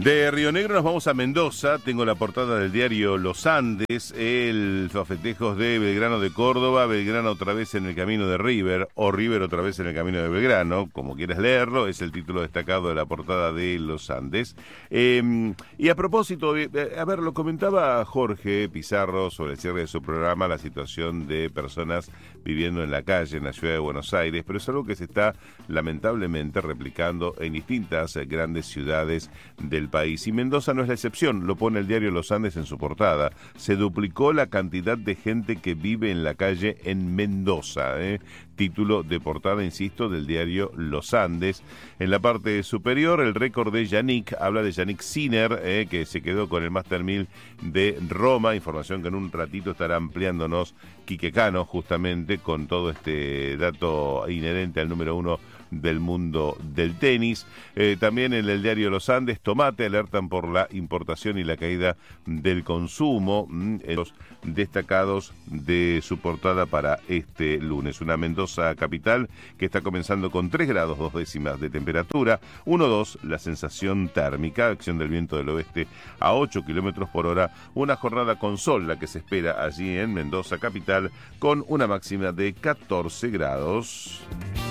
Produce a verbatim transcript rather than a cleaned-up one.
De Río Negro nos vamos a Mendoza. Tengo la portada del diario Los Andes, el los festejos de Belgrano de Córdoba, Belgrano otra vez en el camino de River, o River otra vez en el camino de Belgrano, como quieras leerlo, es el título destacado de la portada de Los Andes. Eh, y a propósito, eh, a ver, lo comentaba Jorge Pizarro sobre el cierre de su programa, la situación de personas viviendo en la calle en la ciudad de Buenos Aires, pero es algo que se está lamentablemente replicando en distintas eh, grandes ciudades del país. Y Mendoza no es la excepción, lo pone el diario Los Andes en su portada. Se duplicó la cantidad de gente que vive en la calle en Mendoza. ¿eh? Título de portada, insisto, del diario Los Andes. En la parte superior, el récord de Yannick, habla de Yannick Sinner, eh, que se quedó con el Master mil de Roma, información que en un ratito estará ampliándonos Quique Cano, justamente con todo este dato inherente al número uno del mundo del tenis. Eh, también en el diario Los Andes, tomate, alertan por la importación y la caída del consumo, mm, en los destacados de su portada para este lunes. Una Mendoza capital que está comenzando con tres grados dos décimas de temperatura, uno dos la sensación térmica, acción del viento del oeste a ocho kilómetros por hora, una jornada con sol la que se espera allí en Mendoza capital, con una máxima de catorce grados.